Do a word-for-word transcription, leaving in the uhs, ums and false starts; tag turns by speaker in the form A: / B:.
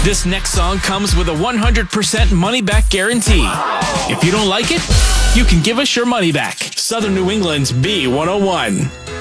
A: This next song comes with a one hundred percent money-back guarantee. If you don't like it, you can give us your money back. Southern New England's B one oh one.